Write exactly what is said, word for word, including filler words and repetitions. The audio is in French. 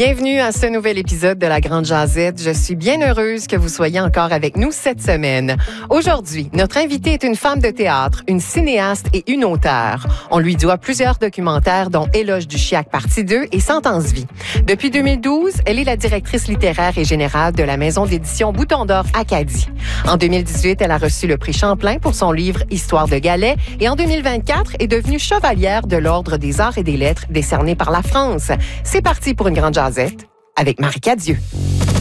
Bienvenue à ce nouvel épisode de La Grande Jazette. Je suis bien heureuse que vous soyez encore avec nous cette semaine. Aujourd'hui, notre invitée est une femme de théâtre, une cinéaste et une auteure. On lui doit plusieurs documentaires dont Éloge du Chiac partie deux et Sentence vie. Depuis deux mille douze, elle est la directrice littéraire et générale de la maison d'édition Bouton d'Or Acadie. En deux mille dix-huit, elle a reçu le prix Champlain pour son livre Histoire de Galais et en deux mille vingt-quatre est devenue chevalière de l'Ordre des Arts et des Lettres décerné par la France. C'est parti pour une grande jazette avec Marie Cadieux.